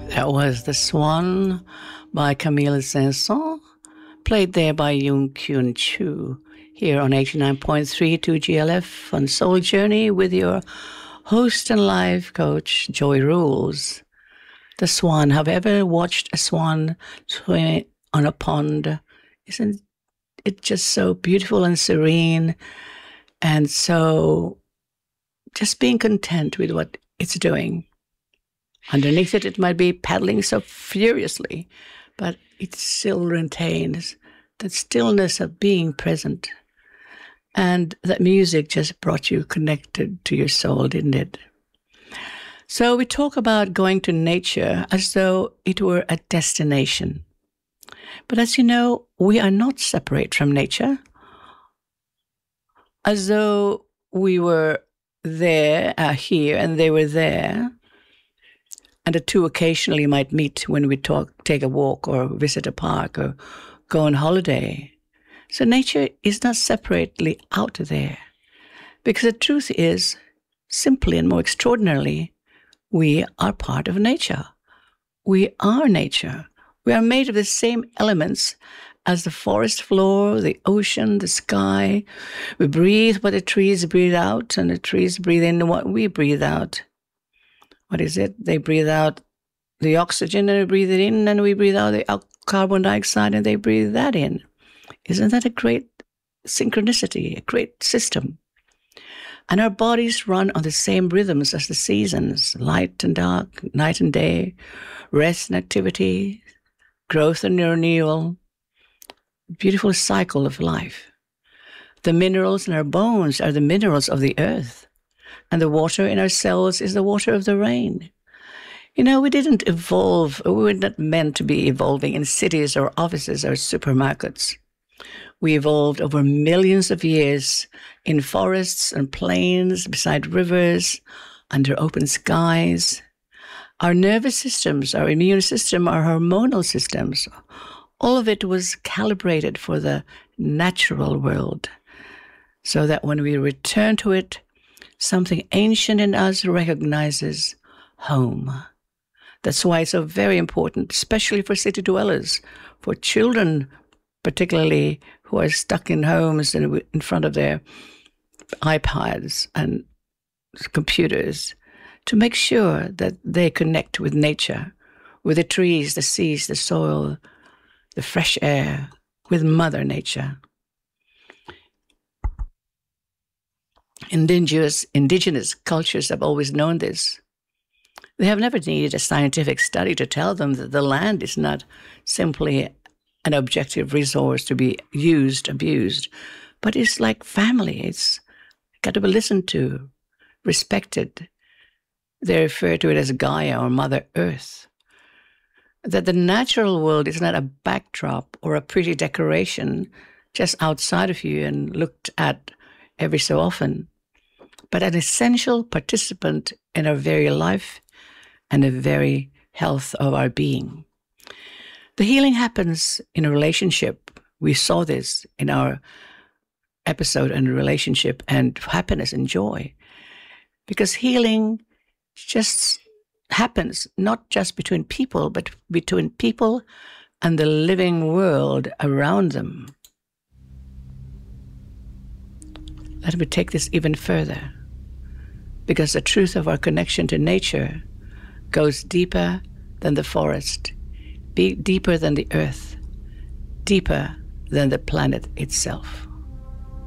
That was The Swan by Camille Saint-Saëns, played there by Yoon Kyun Chu, here on 89.3 2GLF on Soul Journey with your host and life coach, Joy Rules. The swan. Have you ever watched a swan swim on a pond? Isn't it just so beautiful and serene? And so just being content with what it's doing. Underneath it, it might be paddling so furiously, but it still retains that stillness of being present. And that music just brought you connected to your soul, didn't it? So we talk about going to nature as though it were a destination. But as you know, we are not separate from nature. As though we were there, here, and they were there. And the two occasionally might meet when we take a walk or visit a park or go on holiday. So nature is not separately out there. Because the truth is, simply and more extraordinarily, we are part of nature. We are nature. We are made of the same elements as the forest floor, the ocean, the sky. We breathe what the trees breathe out, and the trees breathe in what we breathe out. What is it? They breathe out the oxygen and we breathe it in, and we breathe out the carbon dioxide and they breathe that in. Isn't that a great synchronicity, a great system? And our bodies run on the same rhythms as the seasons, light and dark, night and day, rest and activity, growth and renewal, beautiful cycle of life. The minerals in our bones are the minerals of the earth. And the water in our cells is the water of the rain. You know, we didn't evolve, we were not meant to be evolving in cities or offices or supermarkets. We evolved over millions of years in forests and plains, beside rivers, under open skies. Our nervous systems, our immune system, our hormonal systems, all of it was calibrated for the natural world, so that when we return to it, something ancient in us recognizes home. That's why it's so very important, especially for city dwellers, for children particularly who are stuck in homes and in front of their iPads and computers, to make sure that they connect with nature, with the trees, the seas, the soil, the fresh air, with Mother Nature. Indigenous cultures have always known this. They have never needed a scientific study to tell them that the land is not simply an objective resource to be used, abused, but it's like family. It's got to be listened to, respected. They refer to it as Gaia or Mother Earth. That the natural world is not a backdrop or a pretty decoration just outside of you and looked at every so often, but an essential participant in our very life and the very health of our being. The healing happens in a relationship. We saw this in our episode on relationship and happiness and joy, because healing just happens not just between people, but between people and the living world around them. Let me take this even further, because the truth of our connection to nature goes deeper than the forest, deeper than the earth, deeper than the planet itself.